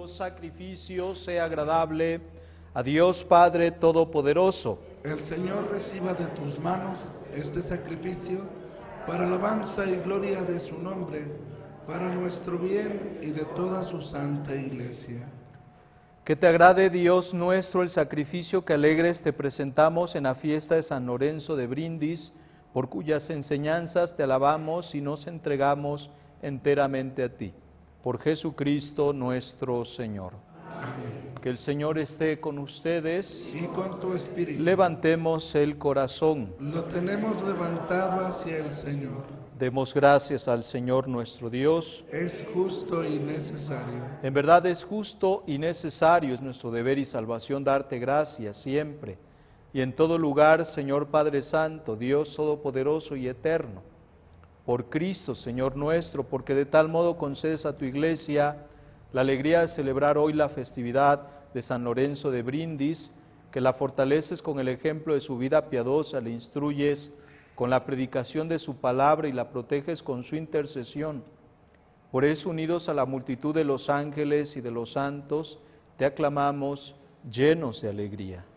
sacrificio sea agradable a Dios Padre Todopoderoso. El Señor reciba de tus manos este sacrificio para alabanza y gloria de su nombre, para nuestro bien y de toda su santa Iglesia. Que te agrade, Dios nuestro, el sacrificio que alegres te presentamos en la fiesta de San Lorenzo de Brindis, por cuyas enseñanzas te alabamos y nos entregamos enteramente a ti. Por Jesucristo nuestro Señor. Amén. Que el Señor esté con ustedes. Y con tu espíritu. Levantemos el corazón. Lo tenemos levantado hacia el Señor. Demos gracias al Señor nuestro Dios. Es justo y necesario. En verdad es justo y necesario, es nuestro deber y salvación darte gracias siempre y en todo lugar, Señor Padre Santo, Dios Todopoderoso y Eterno. Por Cristo, Señor nuestro, porque de tal modo concedes a tu Iglesia la alegría de celebrar hoy la festividad de San Lorenzo de Brindis, que la fortaleces con el ejemplo de su vida piadosa, le instruyes con la predicación de su palabra y la proteges con su intercesión. Por eso, unidos a la multitud de los ángeles y de los santos, te aclamamos llenos de alegría.